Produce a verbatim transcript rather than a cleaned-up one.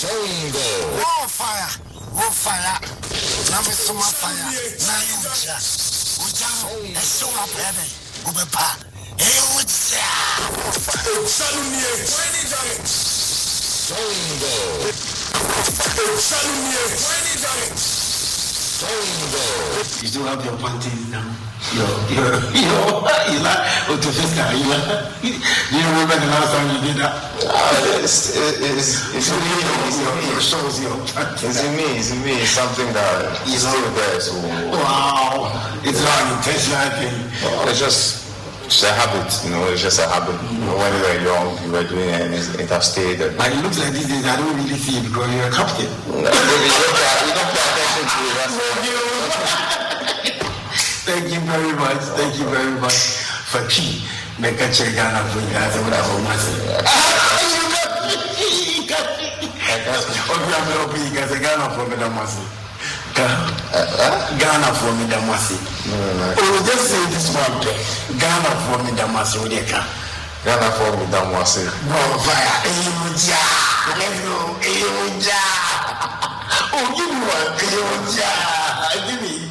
Songo. War fire. War fire. Now it's my fire. Now you just. Ujamo. And show up heaven. Ubepa. Hey, Uja. Salumie. When is it? Songo. Salumie. When is it? Songo. You still have your panties now. Yo, yo, yo, you like, oh, to face that, you like, do you remember the last time you did that? Uh, it's, it's, it's, in me, it's, it shows your it's in me, it's in me, it's something that is still there, so. Wow, it's not an intentional thing. It's just, it's a habit, you know, it's just a habit. You know, when you were young, you were doing it and it, it has stayed. And but it looks like these days, I don't really see it because you're a captain. No, you, don't pay, you don't pay attention to it, that's Thank you. Thank you very much. Thank you very much for key. Make a check Ghana for you guys. What I'm going to say. Ghana for me, Damasi. Ghana for me, Damasi. Oh, just say this one day. Ghana for me, Damasi. Ghana for me, Damasi. Bro, fire. Eyoja. Let's go. Eyoja. Oh, give me one. Eyoja. Give me.